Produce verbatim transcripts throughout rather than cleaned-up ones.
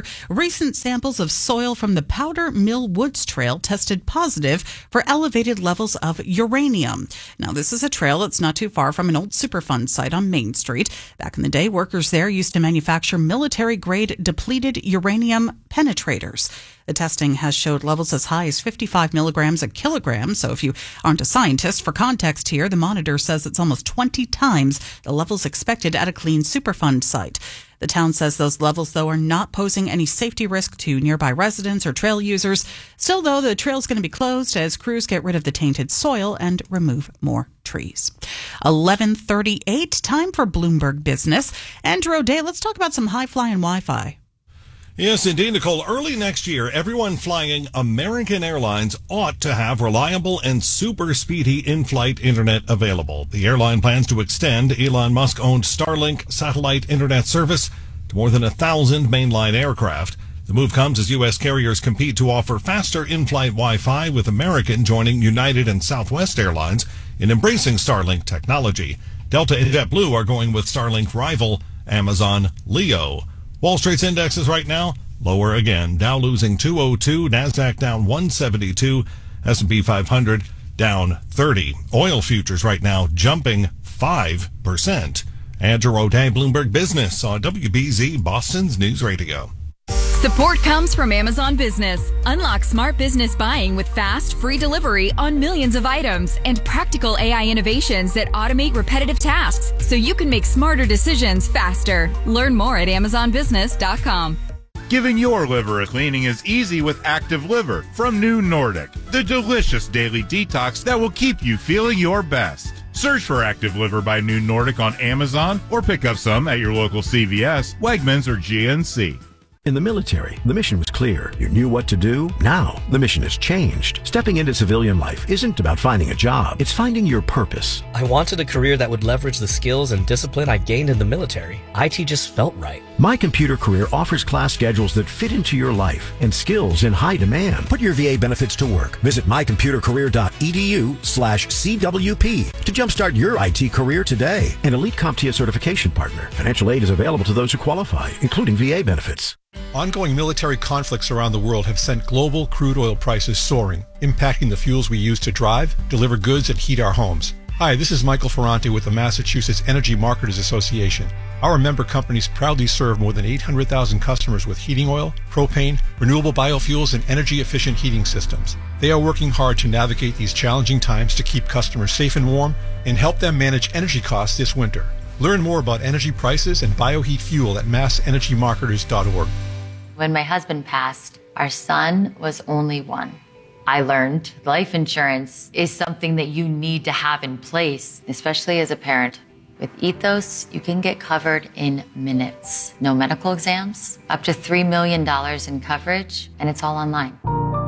recent samples of soil from the Powder Mill Woods Trail tested positive for elevated levels of uranium. Now, this is a trail that's not too far from an old Superfund site on Main Street. Back in the day, workers there used to manufacture military-grade depleted uranium penetrators. The testing has showed levels as high as fifty-five milligrams a kilogram. So if you aren't a scientist, for context here, the monitor says it's almost twenty times the levels expected at a clean Superfund site. The town says those levels, though, are not posing any safety risk to nearby residents or trail users. Still, though, the trail's going to be closed as crews get rid of the tainted soil and remove more trees. eleven thirty-eight, time for Bloomberg Business. Andrew O'Day, let's talk about some high-flying Wi-Fi. Yes, indeed, Nicole. Early next year, everyone flying American Airlines ought to have reliable and super speedy in-flight internet available. The airline plans to extend Elon Musk-owned Starlink satellite internet service to more than a thousand mainline aircraft. The move comes as U S carriers compete to offer faster in-flight Wi-Fi, with American joining United and Southwest Airlines in embracing Starlink technology. Delta and JetBlue are going with Starlink rival Amazon Leo. Wall Street's indexes right now lower again. Dow losing two oh two, NASDAQ down one seventy-two, S and P five hundred down thirty. Oil futures right now jumping five percent. Andrew O'Day, Bloomberg Business on W B Z, Boston's News Radio. Support comes from Amazon Business. Unlock smart business buying with fast, free delivery on millions of items and practical A I innovations that automate repetitive tasks so you can make smarter decisions faster. Learn more at amazon business dot com. Giving your liver a cleaning is easy with Active Liver from New Nordic, the delicious daily detox that will keep you feeling your best. Search for Active Liver by New Nordic on Amazon or pick up some at your local C V S, Wegmans, or G N C. In the military, the mission was clear. You knew what to do. Now, the mission has changed. Stepping into civilian life isn't about finding a job. It's finding your purpose. I wanted a career that would leverage the skills and discipline I gained in the military. I T just felt right. My Computer Career offers class schedules that fit into your life and skills in high demand. Put your V A benefits to work. Visit my computer career dot e d u slash C W P to jumpstart your I T career today. An elite CompTIA certification partner. Financial aid is available to those who qualify, including V A benefits. Ongoing military conflicts around the world have sent global crude oil prices soaring, impacting the fuels we use to drive, deliver goods, and heat our homes. Hi, this is Michael Ferrante with the Massachusetts Energy Marketers Association. Our member companies proudly serve more than eight hundred thousand customers with heating oil, propane, renewable biofuels, and energy-efficient heating systems. They are working hard to navigate these challenging times to keep customers safe and warm and help them manage energy costs this winter. Learn more about energy prices and bioheat fuel at mass energy marketers dot org. When my husband passed, our son was only one. I learned life insurance is something that you need to have in place, especially as a parent. With Ethos, you can get covered in minutes. No medical exams, up to three million dollars in coverage, and it's all online.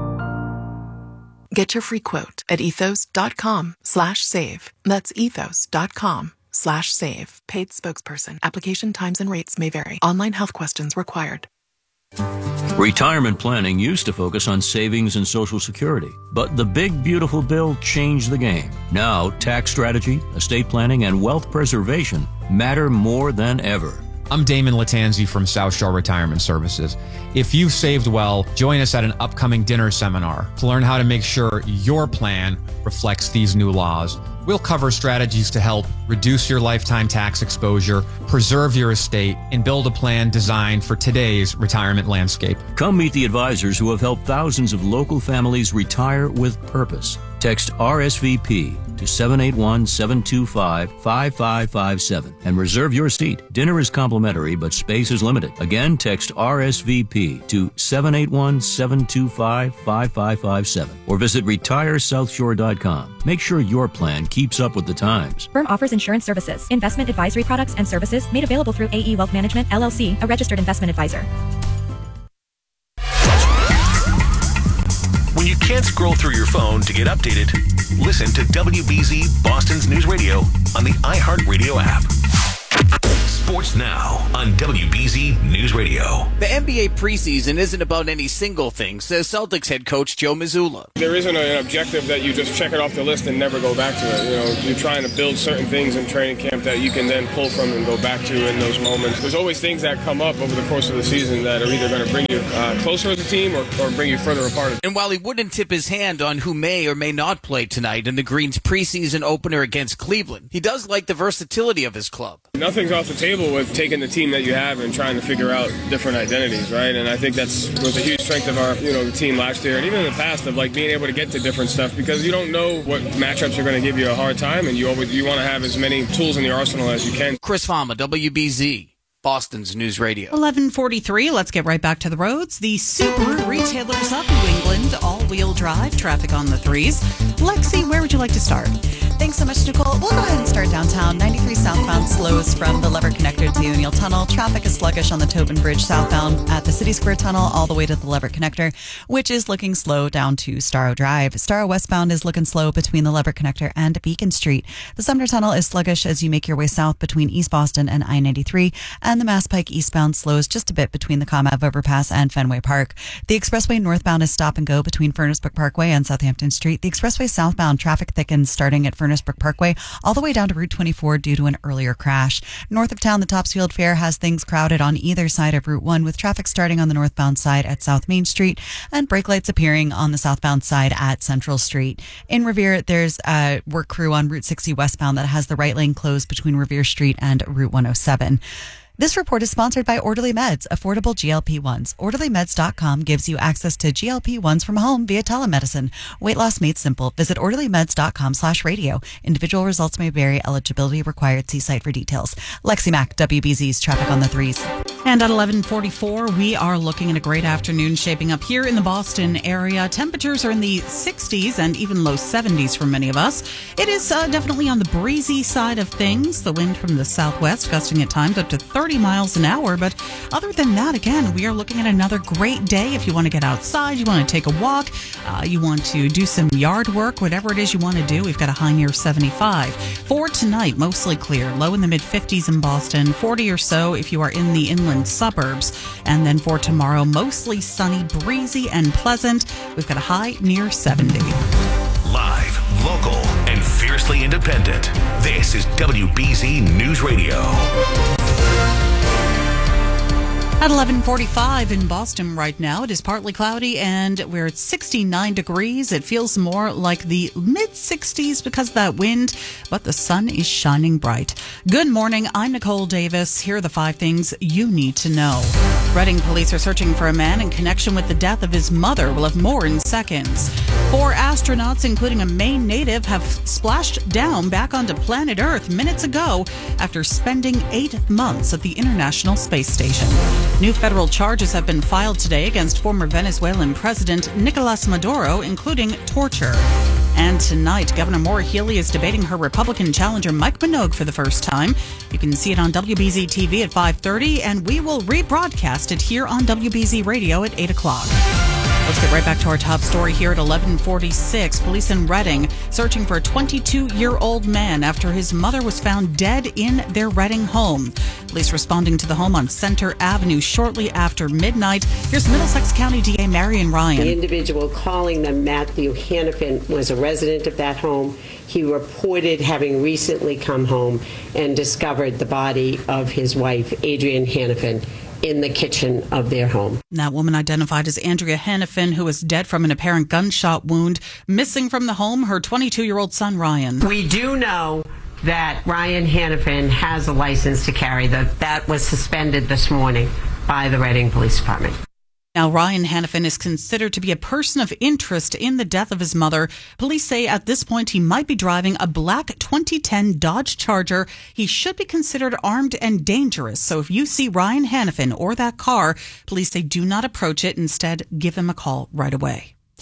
Get your free quote at ethos dot com slash save. That's ethos dot com slash save. Paid spokesperson. Application times and rates may vary. Online health questions required. Retirement planning used to focus on savings and Social Security, but the Big Beautiful Bill changed the game. Now, tax strategy, estate planning, and wealth preservation matter more than ever. I'm Damon Latanzi from South Shore Retirement Services. If you've saved well, join us at an upcoming dinner seminar to learn how to make sure your plan reflects these new laws. We'll cover strategies to help reduce your lifetime tax exposure, preserve your estate, and build a plan designed for today's retirement landscape. Come meet the advisors who have helped thousands of local families retire with purpose. Text R S V P to seven eight one, seven two five, five five five seven and reserve your seat. Dinner is complimentary, but space is limited. Again, text R S V P to seven eight one, seven two five, five five five seven or visit retire south shore dot com. Make sure your plan keeps up with the times. Firm offers insurance services, investment advisory products and services made available through A E Wealth Management, L L C, a registered investment advisor. When you can't scroll through your phone to get updated, listen to W B Z Boston's News Radio on the iHeartRadio app. Sports Now on W B Z News Radio. The N B A preseason isn't about any single thing, says Celtics head coach Joe Mazzulla. There isn't an objective that you just check it off the list and never go back to it. You know, you're trying to build certain things in training camp that you can then pull from and go back to in those moments. There's always things that come up over the course of the season that are either going to bring you uh, closer as a team or, or bring you further apart. And while he wouldn't tip his hand on who may or may not play tonight in the Green's preseason opener against Cleveland, he does like the versatility of his club. Nothing's off the table with taking the team that you have and trying to figure out different identities, right? And I think that's was a huge strength of our, you know, the team last year and even in the past of like being able to get to different stuff because you don't know what matchups are going to give you a hard time, and you always you want to have as many tools in your arsenal as you can. Chris Fama, W B Z. Boston's News Radio. eleven forty-three, let's get right back to the roads. The Subaru retailers of New England, all-wheel drive, traffic on the threes. Lexi, where would you like to start? Thanks so much, Nicole. We'll go ahead and start downtown. ninety-three southbound slows from the Lever Connector to the O'Neill Tunnel. Traffic is sluggish on the Tobin Bridge southbound at the City Square Tunnel all the way to the Lever Connector, which is looking slow down to Starro Drive. Starro westbound is looking slow between the Lever Connector and Beacon Street. The Sumner Tunnel is sluggish as you make your way south between East Boston and I ninety-three, and the Mass Pike eastbound slows just a bit between the Comav Overpass and Fenway Park. The expressway northbound is stop and go between Furnace Brook Parkway and Southampton Street. The expressway southbound traffic thickens starting at Furnace Brook Parkway all the way down to Route twenty-four due to an earlier crash. North of town, the Topsfield Fair has things crowded on either side of Route one, with traffic starting on the northbound side at South Main Street and brake lights appearing on the southbound side at Central Street. In Revere, there's a work crew on Route sixty westbound that has the right lane closed between Revere Street and Route one oh seven. This report is sponsored by Orderly Meds, affordable G L P ones. orderly meds dot com gives you access to G L P ones from home via telemedicine. Weight loss made simple. Visit orderly meds dot com slash radio. Individual results may vary. Eligibility required. See site for details. Lexi Mack, W B Z's traffic on the threes. And at eleven forty-four, we are looking at a great afternoon shaping up here in the Boston area. Temperatures are in the sixties and even low seventies for many of us. It is uh, definitely on the breezy side of things. The wind from the southwest gusting at times up to thirty miles an hour. But other than that, again, we are looking at another great day. If you want to get outside, you want to take a walk, uh, you want to do some yard work, whatever it is you want to do, we've got a high near seventy-five. For tonight, mostly clear, low in the mid fifties in Boston, forty or so if you are in the inland suburbs. And then for tomorrow, mostly sunny, breezy, and pleasant. We've got a high near seventy. Live, local, and fiercely independent. This is W B Z News Radio. At eleven forty-five in Boston right now, it is partly cloudy and we're at sixty-nine degrees. It feels more like the mid sixties because of that wind, but the sun is shining bright. Good morning. I'm Nicole Davis. Here are the five things you need to know. Reading police are searching for a man in connection with the death of his mother. We'll have more in seconds. Four astronauts, including a Maine native, have splashed down back onto planet Earth minutes ago after spending eight months at the International Space Station. New federal charges have been filed today against former Venezuelan President Nicolas Maduro, including torture. And tonight, Governor Maura Healey is debating her Republican challenger Mike Minogue for the first time. You can see it on W B Z T V at five thirty, and we will rebroadcast it here on W B Z Radio at eight o'clock. Let's get right back to our top story here at eleven forty-six. Police in Reading searching for a twenty-two-year-old man after his mother was found dead in their Reading home. Police responding to the home on Center Avenue shortly after midnight. Here's Middlesex County D A Marion Ryan. The individual calling them Matthew Hannafin was a resident of that home. He reported having recently come home and discovered the body of his wife, Adrienne Hannafin, in the kitchen of their home. That woman identified as Andrea Hannafin, who was dead from an apparent gunshot wound. Missing from the home, her twenty-two-year-old son, Ryan. We do know that Ryan Hannafin has a license to carry. That that was suspended this morning by the Reading Police Department. Now, Ryan Hannafin is considered to be a person of interest in the death of his mother. Police say at this point he might be driving a black twenty ten Dodge Charger. He should be considered armed and dangerous. So if you see Ryan Hannafin or that car, police say do not approach it. Instead, give him a call right away.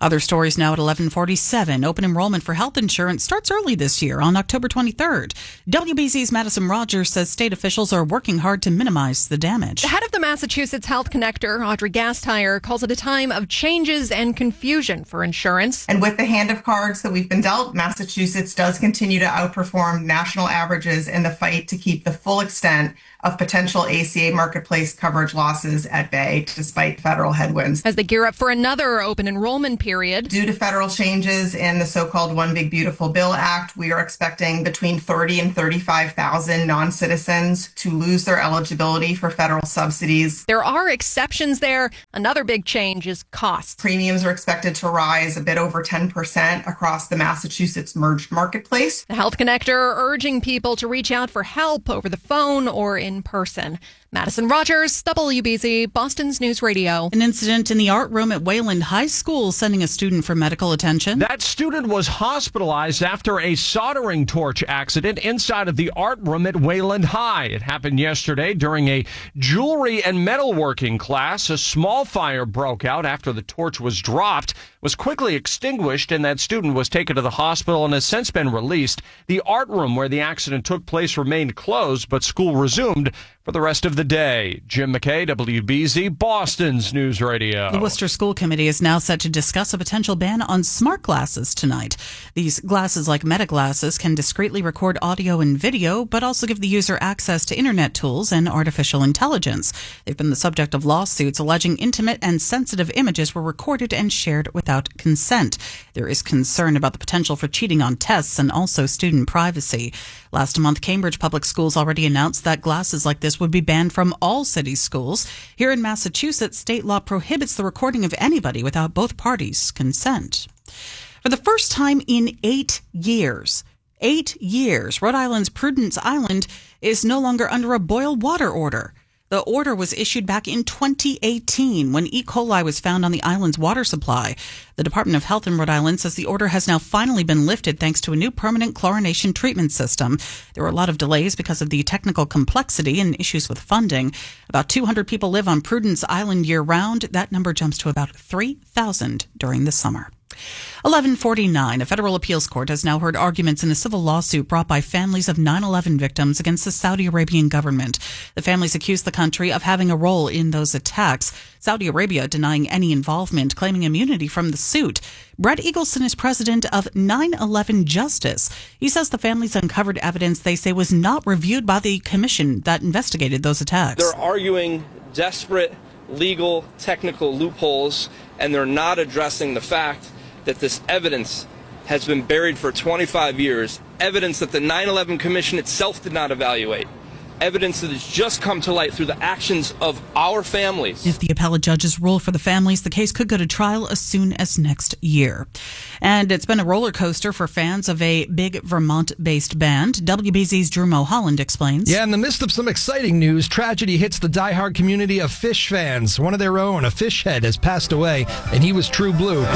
Other stories now at eleven forty-seven. Open enrollment for health insurance starts early this year on October twenty-third. W B Z's Madison Rogers says state officials are working hard to minimize the damage. The head of the Massachusetts Health Connector, Audrey Gastire, calls it a time of changes and confusion for insurance. And with the hand of cards that we've been dealt, Massachusetts does continue to outperform national averages in the fight to keep the full extent of potential A C A marketplace coverage losses at bay, despite federal headwinds. As they gear up for another open enrollment period. Due to federal changes in the so-called One Big Beautiful Bill Act, we are expecting between thirty and thirty-five thousand non-citizens to lose their eligibility for federal subsidies. There are exceptions there. Another big change is costs. Premiums are expected to rise a bit over ten percent across the Massachusetts merged marketplace. The Health Connector urging people to reach out for help over the phone or in person. Madison Rogers, W B Z, Boston's News Radio. An incident in the art room at Wayland High School sending a student for medical attention. That student was hospitalized after a soldering torch accident inside of the art room at Wayland High. It happened yesterday during a jewelry and metalworking class. A small fire broke out after the torch was dropped, was quickly extinguished, and that student was taken to the hospital and has since been released. The art room where the accident took place remained closed, but school resumed for the rest of the day. Jim McKay, W B Z, Boston's News Radio. The Worcester School Committee is now set to discuss a potential ban on smart glasses tonight. These glasses, like Meta glasses, can discreetly record audio and video, but also give the user access to internet tools and artificial intelligence. They've been the subject of lawsuits alleging intimate and sensitive images were recorded and shared without consent. There is concern about the potential for cheating on tests and also student privacy. Last month, Cambridge Public Schools already announced that glasses like this would be banned from all city schools. Here in Massachusetts, state law prohibits the recording of anybody without both parties' consent. For the first time in eight years, eight years, Rhode Island's Prudence Island is no longer under a boil water order. The order was issued back in twenty eighteen when E. coli was found on the island's water supply. The Department of Health in Rhode Island says the order has now finally been lifted thanks to a new permanent chlorination treatment system. There were a lot of delays because of the technical complexity and issues with funding. About two hundred people live on Prudence Island year-round. That number jumps to about three thousand during the summer. eleven forty-nine. A federal appeals court has now heard arguments in a civil lawsuit brought by families of nine eleven victims against the Saudi Arabian government. The families accuse the country of having a role in those attacks. Saudi Arabia denying any involvement, claiming immunity from the suit. Brett Eagleson is president of nine eleven Justice. He says the families uncovered evidence they say was not reviewed by the commission that investigated those attacks. They're arguing desperate legal, technical loopholes, and they're not addressing the fact that this evidence has been buried for twenty-five years, evidence that the nine eleven Commission itself did not evaluate, evidence that has just come to light through the actions of our families. If the appellate judges rule for the families, the case could go to trial as soon as next year. And it's been a roller coaster for fans of a big Vermont-based band. W B Z's Drew Mulholland explains. Yeah, in the midst of some exciting news, tragedy hits the diehard community of Phish fans. One of their own, a Phish head, has passed away, and he was true blue.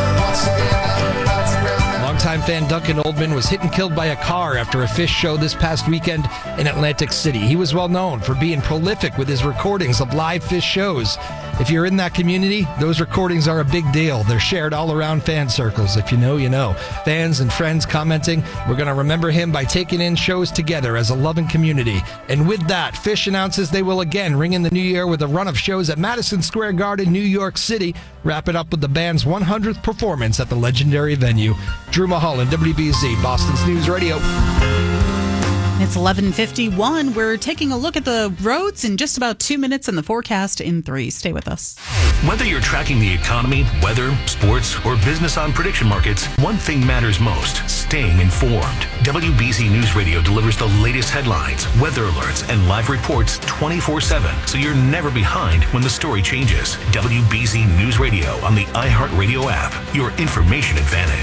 Longtime fan Duncan Oldman was hit and killed by a car after a Phish show this past weekend in Atlantic City. He was well known for being prolific with his recordings of live Phish shows. If you're in that community, those recordings are a big deal. They're shared all around fan circles. If you know, you know. Fans and friends commenting, we're going to remember him by taking in shows together as a loving community. And with that, Phish announces they will again ring in the new year with a run of shows at Madison Square Garden, New York City. Wrap it up with the band's one hundredth performance at the legendary venue. Drew Mulholland, W B Z, Boston's News Radio. It's eleven fifty-one. We're taking a look at the roads in just about two minutes and the forecast in three. Stay with us. Whether you're tracking the economy, weather, sports, or business on prediction markets, one thing matters most: staying informed. W B Z News Radio delivers the latest headlines, weather alerts, and live reports twenty-four seven, so you're never behind when the story changes. W B Z News Radio on the iHeartRadio app, your information advantage.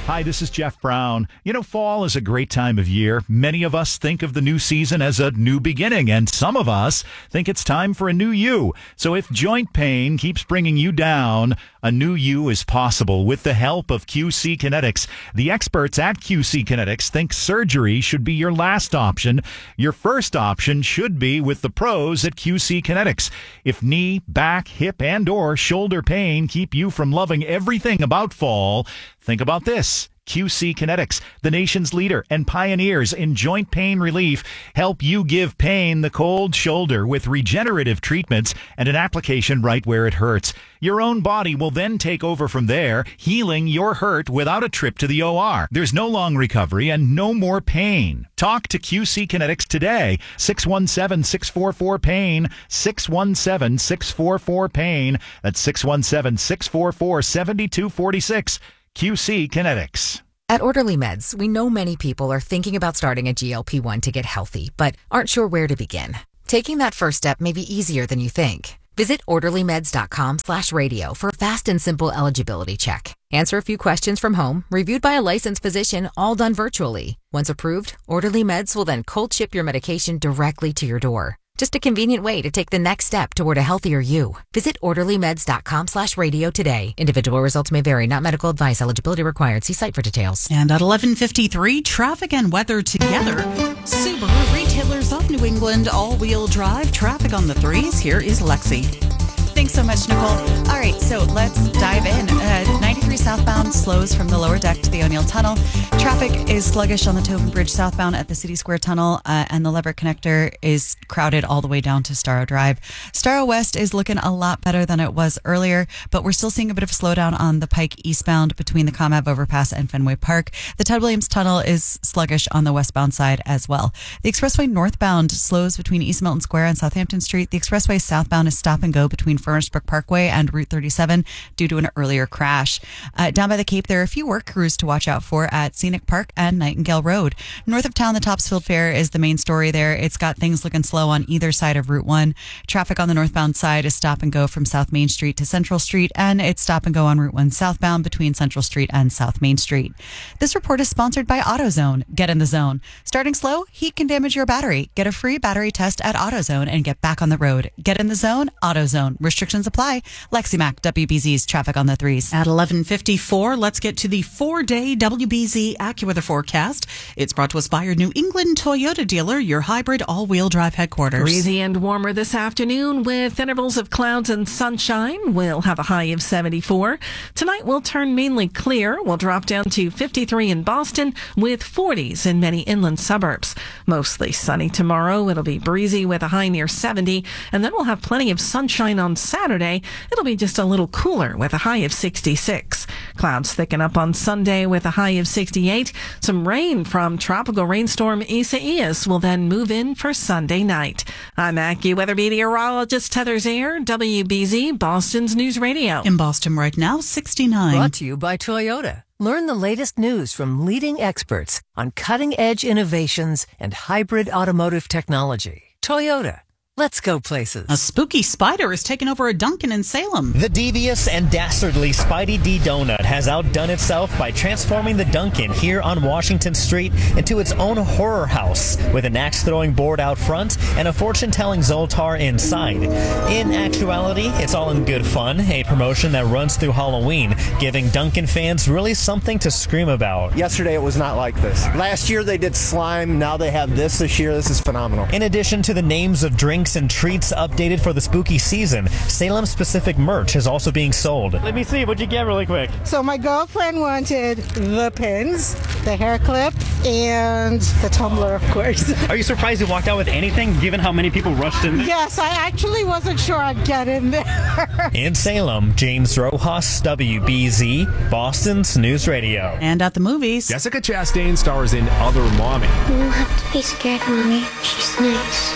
Hi, this is Jeff Brown. You know, fall is a great time of year. Many of us think of the new season as a new beginning, and some of us think it's time for a new you. So if joint pain keeps bringing you down, a new you is possible with the help of Q C Kinetics. The experts at Q C Kinetics think surgery should be your last option. Your first option should be with the pros at Q C Kinetics. If knee, back, hip, and or shoulder pain keep you from loving everything about fall, think about this. Q C Kinetics, the nation's leader and pioneers in joint pain relief, help you give pain the cold shoulder with regenerative treatments and an application right where it hurts. Your own body will then take over from there, healing your hurt without a trip to the O R. There's no long recovery and no more pain. Talk to Q C Kinetics today. six one seven, six four four, PAIN. six one seven, six four four, PAIN. That's six one seven, six four four, seven two four six. Q C Kinetics. At Orderly Meds, we know many people are thinking about starting a G L P one to get healthy, but aren't sure where to begin. Taking that first step may be easier than you think. Visit orderlymeds.com slash radio for a fast and simple eligibility check. Answer a few questions from home, reviewed by a licensed physician, all done virtually. Once approved, Orderly Meds will then cold ship your medication directly to your door. Just a convenient way to take the next step toward a healthier you. Visit orderlymeds.com slash radio today. Individual results may vary. Not medical advice. Eligibility required. See site for details. And at eleven fifty-three, traffic and weather together. Subaru Retailers of New England all-wheel drive traffic on the threes. Here is Lexi. Thanks so much, Nicole. All right, so let's dive in. Uh, ninety-three southbound slows from the lower deck to the O'Neill Tunnel. Traffic is sluggish on the Tobin Bridge southbound at the City Square Tunnel, uh, and the Leverett Connector is crowded all the way down to Starrow Drive. Starrow West is looking a lot better than it was earlier, but we're still seeing a bit of a slowdown on the Pike eastbound between the ComAv overpass and Fenway Park. The Ted Williams Tunnel is sluggish on the westbound side as well. The expressway northbound slows between East Milton Square and Southampton Street. The expressway southbound is stop and go between Furnace Brook Parkway and Route thirty-seven due to an earlier crash. Uh, down by the Cape, there are a few work crews to watch out for at Scenic Park and Nightingale Road. North of town, the Topsfield Fair is the main story there. It's got things looking slow on either side of Route one. Traffic on the northbound side is stop and go from South Main Street to Central Street, and it's stop and go on Route one southbound between Central Street and South Main Street. This report is sponsored by AutoZone. Get in the zone. Starting slow, heat can damage your battery. Get a free battery test at AutoZone and get back on the road. Get in the zone, AutoZone. Restrictions apply. Lexi Mack, W B Z's traffic on the threes. At eleven fifty-four, let's get to the four-day W B Z AccuWeather forecast. It's brought to us by your New England Toyota dealer, your hybrid all-wheel drive headquarters. Breezy and warmer this afternoon with intervals of clouds and sunshine. We'll have a high of seventy-four. Tonight we'll turn mainly clear. We'll drop down to fifty-three in Boston with forties in many inland suburbs. Mostly sunny tomorrow. It'll be breezy with a high near seventy, and then we'll have plenty of sunshine on Saturday. It'll be just a little cooler with a high of sixty-six. Clouds thicken up on Sunday with a high of sixty-eight. Some rain from tropical rainstorm Isaias will then move in for Sunday night. I'm AccuWeather meteorologist Heather Zayer, W B Z, Boston's News Radio. In Boston right now, sixty-nine. Brought to you by Toyota. Learn the latest news from leading experts on cutting-edge innovations and hybrid automotive technology. Toyota. Let's go places. A spooky spider has taken over a Dunkin' in Salem. The devious and dastardly Spidey D Donut has outdone itself by transforming the Dunkin' here on Washington Street into its own horror house with an axe-throwing board out front and a fortune-telling Zoltar inside. In actuality, it's all in good fun, a promotion that runs through Halloween, giving Dunkin' fans really something to scream about. Yesterday it was not like this. Last year they did slime, now they have this this year. This is phenomenal. In addition to the names of drinks and treats updated for the spooky season, Salem-specific merch is also being sold. Let me see, what'd you get really quick? So my girlfriend wanted the pins, the hair clip, and the tumbler, of course. Are you surprised you walked out with anything, given how many people rushed in there? Yes, I actually wasn't sure I'd get in there. In Salem, James Rojas, W B Z, Boston's News Radio. And at the movies, Jessica Chastain stars in Other Mommy. You don't have to be scared, Mommy. She's nice.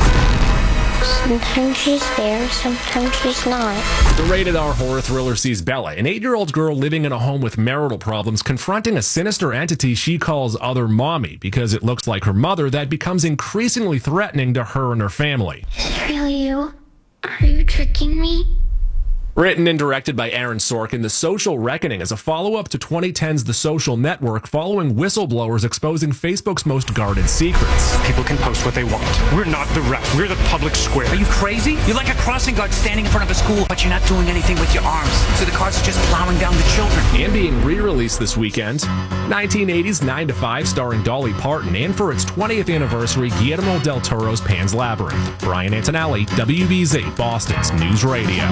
Sometimes she's there, sometimes she's not. The rated R horror thriller sees Bella, an eight-year-old girl living in a home with marital problems, confronting a sinister entity she calls Other Mommy because it looks like her mother that becomes increasingly threatening to her and her family. Is it really you? Are you tricking me? Written and directed by Aaron Sorkin, The Social Reckoning is a follow-up to twenty ten's The Social Network, following whistleblowers exposing Facebook's most guarded secrets. People can post what they want. We're not the rest. We're the public square. Are you crazy? You're like a crossing guard standing in front of a school, but you're not doing anything with your arms. So the cars are just plowing down the children. And being re-released this weekend, nineteen eighties nine to five starring Dolly Parton, and for its twentieth anniversary, Guillermo del Toro's Pan's Labyrinth. Brian Antonelli, W B Z, Boston's News Radio.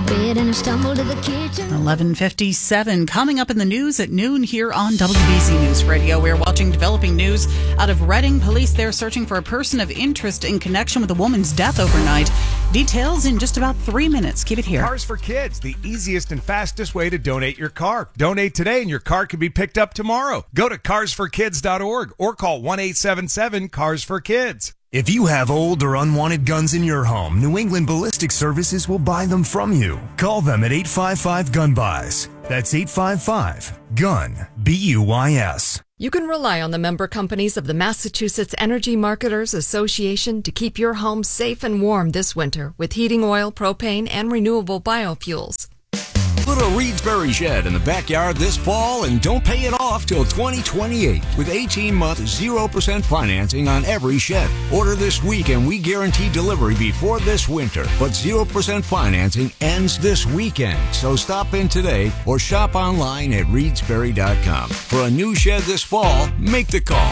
eleven fifty-seven coming up in the news at noon here on W B C News Radio. We're watching developing news out of Reading. Police there searching for a person of interest in connection with a woman's death overnight. Details in just about three minutes. Keep it here. Cars for Kids, the easiest and fastest way to donate your car. Donate today and your car can be picked up tomorrow. Go to cars for kids dot org or call one eight seven seven cars for kids. If you have old or unwanted guns in your home, New England Ballistic Services will buy them from you. Call them at eight five five gun buys. That's eight five five gun B U Y S. You can rely on the member companies of the Massachusetts Energy Marketers Association to keep your home safe and warm this winter with heating oil, propane, and renewable biofuels. Put a Reedsbury shed in the backyard this fall and don't pay it off till twenty twenty-eight with eighteen month zero percent financing on every shed. Order this week and we guarantee delivery before this winter. But zero percent financing ends this weekend. So stop in today or shop online at reedsbury dot com. For a new shed this fall, make the call.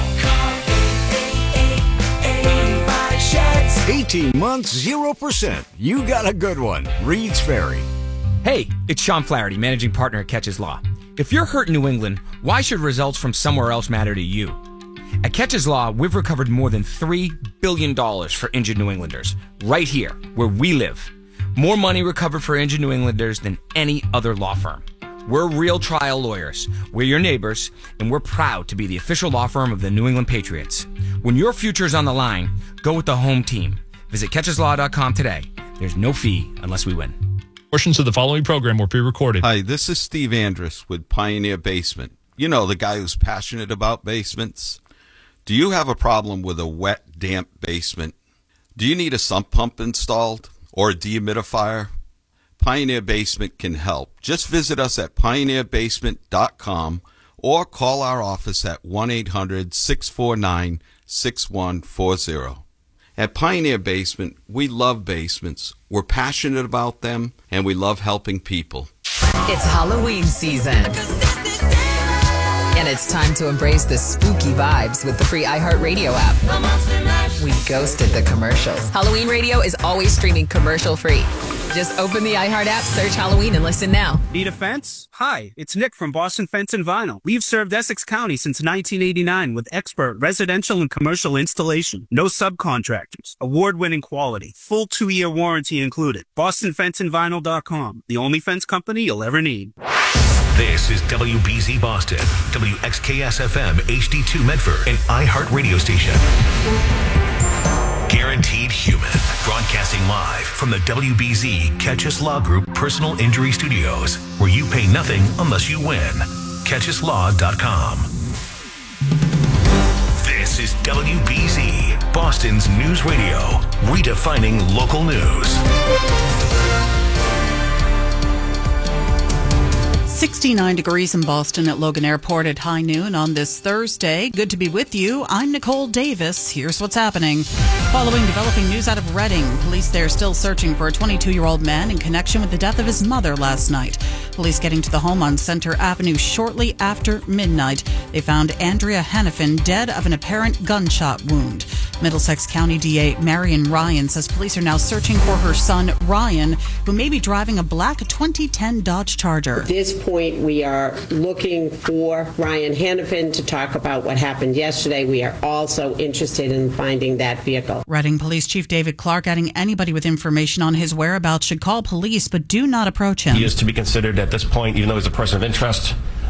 eighteen months, zero percent. You got a good one. Reed's Ferry. Hey, it's Sean Flaherty, managing partner at Catches Law. If you're hurt in New England, why should results from somewhere else matter to you? At Catches Law, we've recovered more than three billion dollars for injured New Englanders, right here, where we live. More money recovered for injured New Englanders than any other law firm. We're real trial lawyers. We're your neighbors, and we're proud to be the official law firm of the New England Patriots. When your future's on the line, go with the home team. Visit catches law dot com today. There's no fee unless we win. Portions of the following program were pre-recorded. Hi, this is Steve Andrus with Pioneer Basement. You know, the guy who's passionate about basements. Do you have a problem with a wet, damp basement? Do you need a sump pump installed or a dehumidifier? Pioneer Basement can help. Just visit us at pioneer basement dot com or call our office at one eight hundred six four nine six one four zero. At Pioneer Basement, we love basements. We're passionate about them, and we love helping people. It's Halloween season. And it's time to embrace the spooky vibes with the free iHeartRadio app. We ghosted the commercials. Halloween Radio is always streaming commercial-free. Just open the iHeart app, search Halloween, and listen now. Need a fence? Hi, it's Nick from Boston Fence and Vinyl. We've served Essex County since nineteen eighty-nine with expert residential and commercial installation. No subcontractors. Award-winning quality. Full two-year warranty included. boston fence and vinyl dot com. The only fence company you'll ever need. This is W B Z Boston, W X K S F M, H D two Medford, and iHeart Radio Station. Guaranteed Human, broadcasting live from the W B Z Catches Law Group Personal Injury Studios, where you pay nothing unless you win. catches law dot com. This is W B Z, Boston's news radio, redefining local news. sixty-nine degrees in Boston at Logan Airport at high noon on this Thursday. Good to be with you. I'm Nicole Davis. Here's what's happening. Following developing news out of Reading, police there still searching for a twenty-two-year-old man in connection with the death of his mother last night. Police getting to the home on Center Avenue shortly after midnight. They found Andrea Hannafin dead of an apparent gunshot wound. Middlesex County D A Marion Ryan says police are now searching for her son, Ryan, who may be driving a black twenty ten Dodge Charger. At this point, we are looking for Ryan Hannafin to talk about what happened yesterday. We are also interested in finding that vehicle. Reading Police Chief David Clark adding anybody with information on his whereabouts should call police, but do not approach him. He is to be considered at this point, even though he's a person of interest,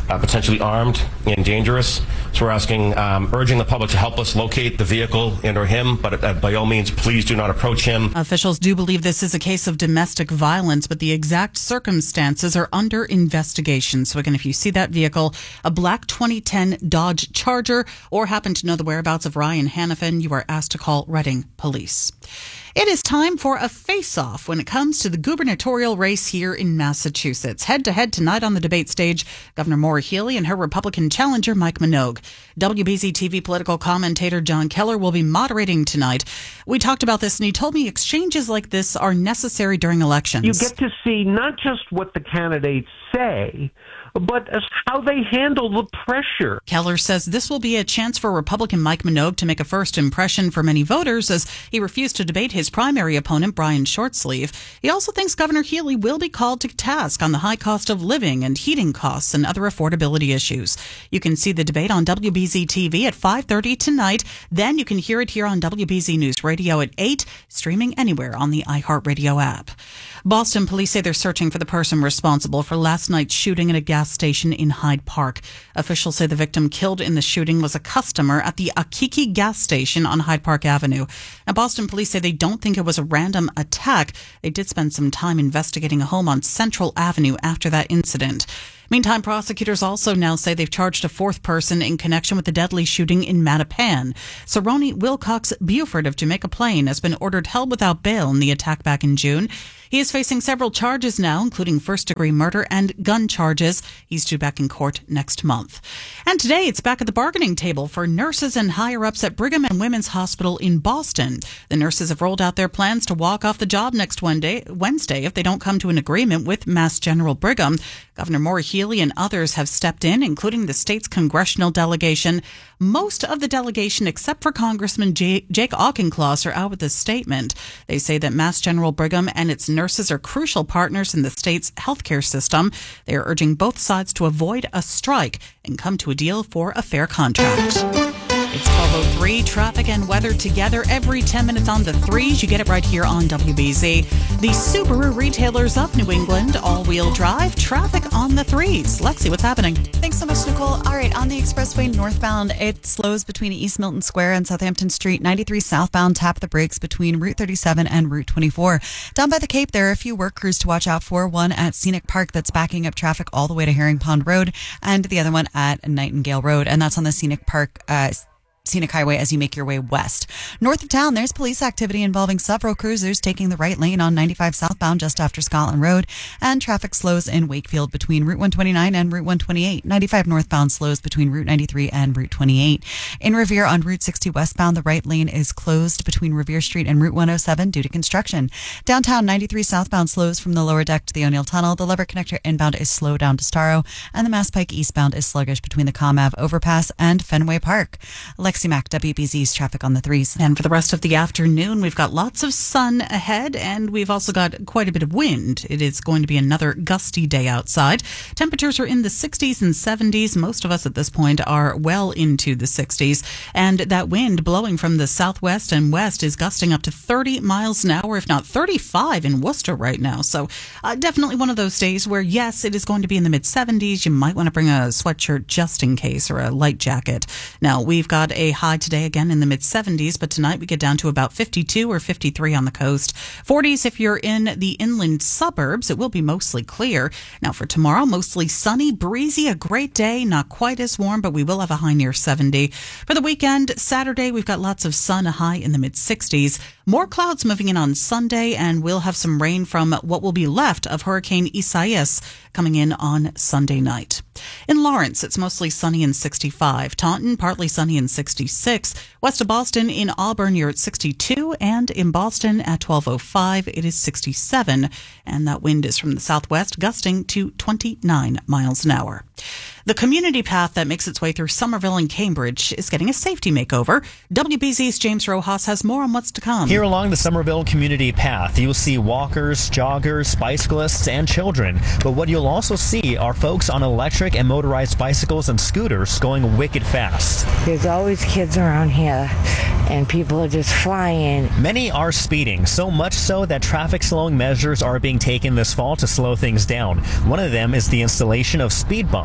uh, potentially armed and dangerous. So we're asking, um, urging the public to help us locate the vehicle and or him, but uh, by all means, please do not approach him. Officials do believe this is a case of domestic violence, but the exact circumstances are under investigation. So again, if you see that vehicle, a black twenty ten Dodge Charger, or happen to know the whereabouts of Ryan Hanifin, you are asked to call Reading Police. It is time for a face-off when it comes to the gubernatorial race here in Massachusetts. Head-to-head tonight on the debate stage, Governor Maura Healey and her Republican challenger, Mike Minogue. W B Z T V political commentator John Keller will be moderating tonight. We talked about this, and he told me exchanges like this are necessary during elections. You get to see not just what the candidates say, but how they handle the pressure. Keller says this will be a chance for Republican Mike Minogue to make a first impression for many voters, as he refused to debate his primary opponent, Brian Shortsleeve. He also thinks Governor Healey will be called to task on the high cost of living and heating costs and other affordability issues. You can see the debate on W B Z T V at five thirty tonight. Then you can hear it here on W B Z News Radio at eight, streaming anywhere on the iHeartRadio app. Boston police say they're searching for the person responsible for last night's shooting at a gas station in Hyde Park. Officials say the victim killed in the shooting was a customer at the Akiki gas station on Hyde Park Avenue. Now, Boston police say they don't think it was a random attack. They did spend some time investigating a home on Central Avenue after that incident. Meantime, prosecutors also now say they've charged a fourth person in connection with the deadly shooting in Mattapan. Cerrone Wilcox Buford of Jamaica Plain has been ordered held without bail in the attack back in June. He is facing several charges now, including first-degree murder and gun charges. He's due back in court next month. And today, it's back at the bargaining table for nurses and higher-ups at Brigham and Women's Hospital in Boston. The nurses have rolled out their plans to walk off the job next Wednesday, Wednesday if they don't come to an agreement with Mass General Brigham. Governor Maura Healey and others have stepped in, including the state's congressional delegation. Most of the delegation, except for Congressman J- Jake Auchincloss, are out with a statement. They say that Mass General Brigham and its nurses are crucial partners in the state's healthcare system. They are urging both sides to avoid a strike and come to a deal for a fair contract. It's twelve oh three, traffic and weather together every ten minutes on the threes. You get it right here on W B Z. The Subaru retailers of New England, all-wheel drive, traffic on the threes. Lexi, what's happening? Thanks so much, Nicole. All right, on the expressway northbound, it slows between East Milton Square and Southampton Street. ninety-three southbound, tap the brakes between Route thirty-seven and Route twenty-four. Down by the Cape, there are a few work crews to watch out for. One at Scenic Park that's backing up traffic all the way to Herring Pond Road, and the other one at Nightingale Road, and that's on the Scenic Park uh Scenic Highway as you make your way west. North of town, there's police activity involving several cruisers taking the right lane on ninety-five southbound just after Scotland Road, and traffic slows in Wakefield between Route one twenty-nine and Route one twenty-eight. ninety-five northbound slows between Route ninety-three and Route twenty-eight. In Revere on Route sixty westbound, the right lane is closed between Revere Street and Route one oh seven due to construction. Downtown, ninety-three southbound slows from the lower deck to the O'Neill Tunnel. The Lever Connector inbound is slow down to Starro, and the Mass Pike eastbound is sluggish between the Com Ave overpass and Fenway Park. Lexi Mack, W B Z's traffic on the threes. And for the rest of the afternoon, we've got lots of sun ahead, and we've also got quite a bit of wind. It is going to be another gusty day outside. Temperatures are in the sixties and seventies. Most of us at this point are well into the sixties. And that wind blowing from the southwest and west is gusting up to thirty miles an hour, if not thirty-five in Worcester right now. So uh, definitely one of those days where, yes, it is going to be in the mid-seventies. You might want to bring a sweatshirt just in case, or a light jacket. Now, we've got a high today again in the mid-seventies, but tonight we get down to about fifty-two or fifty-three on the coast. forties if you're in the inland suburbs. It will be mostly clear. Now for tomorrow, mostly sunny, breezy, a great day, not quite as warm, but we will have a high near seventy. For the weekend, Saturday, we've got lots of sun, a high in the mid-sixties. More clouds moving in on Sunday, and we'll have some rain from what will be left of Hurricane Isaias coming in on Sunday night. In Lawrence, it's mostly sunny and sixty-five. Taunton, partly sunny and sixty-six. West of Boston, in Auburn, you're at sixty-two. And in Boston, at twelve oh five, it is sixty-seven. And that wind is from the southwest, gusting to twenty-nine miles an hour. The community path that makes its way through Somerville and Cambridge is getting a safety makeover. W B Z's James Rojas has more on what's to come. Here along the Somerville community path, you'll see walkers, joggers, bicyclists, and children. But what you'll also see are folks on electric and motorized bicycles and scooters going wicked fast. There's always kids around here, and people are just flying. Many are speeding, so much so that traffic slowing measures are being taken this fall to slow things down. One of them is the installation of speed bumps. Some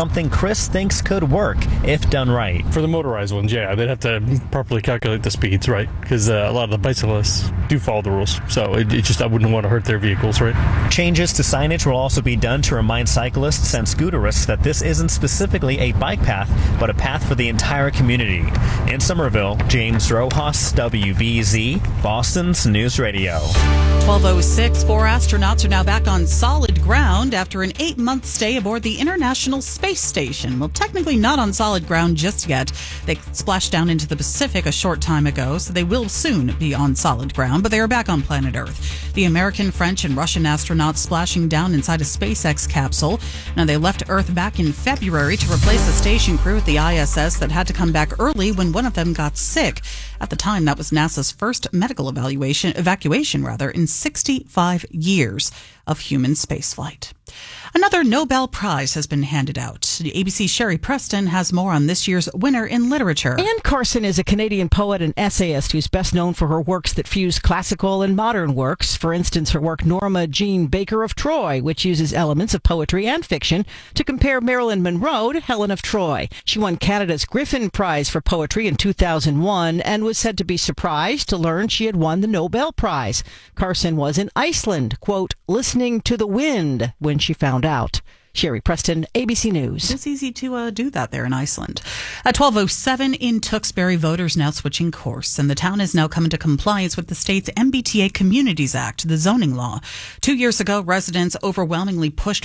something Chris thinks could work if done right. For the motorized ones, yeah, they'd have to properly calculate the speeds, right? Because uh, a lot of the bicyclists do follow the rules. So it, it just, I wouldn't want to hurt their vehicles, right? Changes to signage will also be done to remind cyclists and scooterists that this isn't specifically a bike path, but a path for the entire community. In Somerville, James Rojas, W B Z, Boston's News Radio. twelve oh six, four astronauts are now back on solid ground after an eight-month stay aboard the International Space Station. Well, technically not on solid ground just yet. They splashed down into the Pacific a short time ago, so they will soon be on solid ground, but they are back on planet Earth. The American, French, and Russian astronauts splashing down inside a SpaceX capsule. Now, they left Earth back in February to replace the station crew at the I S S that had to come back early when one of them got sick. At the time, that was NASA's first medical evaluation, evacuation rather, in sixty-five years of human spaceflight. Another Nobel Prize has been handed out. A B C's Sherry Preston has more on this year's winner in literature. Anne Carson is a Canadian poet and essayist who's best known for her works that fuse classical and modern works. For instance, her work Norma Jean Baker of Troy, which uses elements of poetry and fiction to compare Marilyn Monroe to Helen of Troy. She won Canada's Griffin Prize for Poetry in two thousand one and was said to be surprised to learn she had won the Nobel Prize. Carson was in Iceland, quote, listening to the wind when she found out. Sherry Preston, A B C News. It's easy to uh, do that there in Iceland. At twelve oh seven in Tewksbury, voters now switching course, and the town is now come into compliance with the state's M B T A Communities Act, the zoning law. Two years ago, residents overwhelmingly pushed